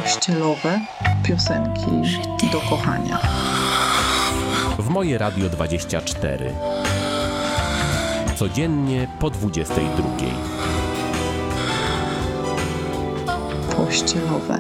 Pościelowe piosenki do kochania. W Moje Radio 24. Codziennie po 22. Pościelowe.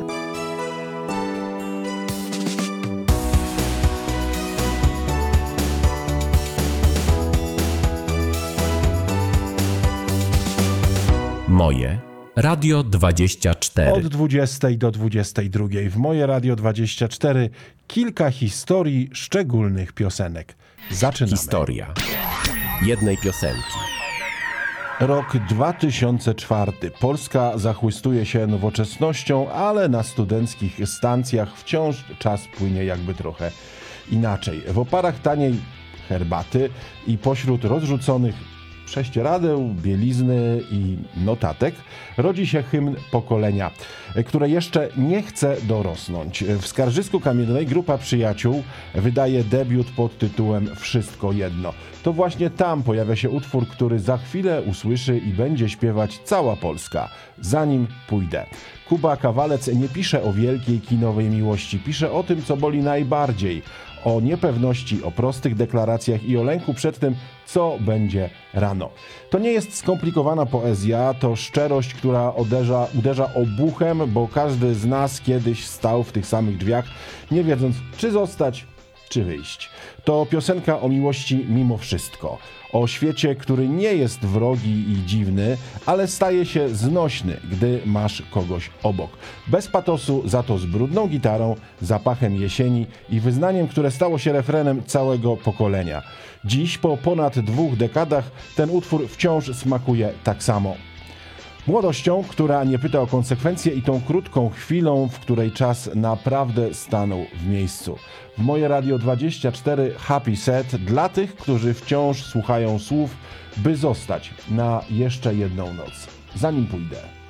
Moje Radio 24. Od 20 do 22 w Moje Radio 24 kilka historii szczególnych piosenek. Zaczynamy. Historia jednej piosenki. Rok 2004. Polska zachłystuje się nowoczesnością, ale na studenckich stacjach wciąż czas płynie jakby trochę inaczej. W oparach taniej herbaty i pośród rozrzuconych prześcieradeł, bielizny i notatek rodzi się hymn pokolenia, które jeszcze nie chce dorosnąć. W Skarżysku Kamiennej grupa przyjaciół wydaje debiut pod tytułem Wszystko jedno. To właśnie tam pojawia się utwór, który za chwilę usłyszy i będzie śpiewać cała Polska. Zanim pójdę. Kuba Kawalec nie pisze o wielkiej kinowej miłości, pisze o tym, co boli najbardziej. O niepewności, o prostych deklaracjach i o lęku przed tym, co będzie rano. To nie jest skomplikowana poezja, to szczerość, która uderza obuchem, bo każdy z nas kiedyś stał w tych samych drzwiach, nie wiedząc, czy zostać, czy wyjść. To piosenka o miłości mimo wszystko. O świecie, który nie jest wrogi i dziwny, ale staje się znośny, gdy masz kogoś obok. Bez patosu, za to z brudną gitarą, zapachem jesieni i wyznaniem, które stało się refrenem całego pokolenia. Dziś, po ponad 2 dekadach, ten utwór wciąż smakuje tak samo. Młodością, która nie pyta o konsekwencje i tą krótką chwilą, w której czas naprawdę stanął w miejscu. W Moje Radio 24 Happy Set dla tych, którzy wciąż słuchają słów, by zostać na jeszcze jedną noc. Zanim pójdę.